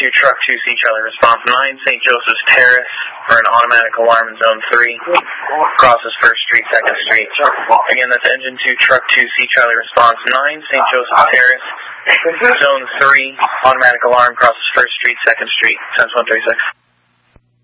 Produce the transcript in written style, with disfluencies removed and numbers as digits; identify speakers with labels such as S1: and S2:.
S1: Truck 2 C Charlie response 9, St. Joseph's Terrace for an automatic alarm in Zone 3. Crosses 1st Street, 2nd Street. Again, that's Engine 2 Truck 2 C Charlie response 9, St. Joseph's Terrace. Zone 3, automatic alarm crosses 1st Street, 2nd Street, 10136.